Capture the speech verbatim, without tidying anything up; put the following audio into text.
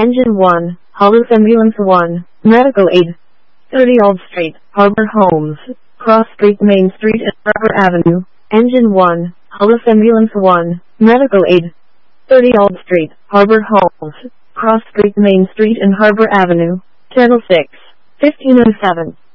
Engine one, Hollis Ambulance one, Medical Aid. thirty Old Street, Harbor Homes, Cross Street, Main Street and Harbor Avenue. Engine one, Hollis Ambulance one, Medical Aid. thirty Old Street, Harbor Homes, Cross Street, Main Street and Harbor Avenue. Channel six, fifteen oh seven.